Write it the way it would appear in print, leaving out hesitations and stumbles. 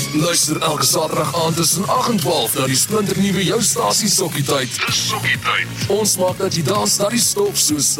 Luister elke Saterdag aand tussen 8 en 12 na die splinternuwe jou stasie Sokkietyd. Dis Sokkietyd. Ons maak dat jy dans na die stof soos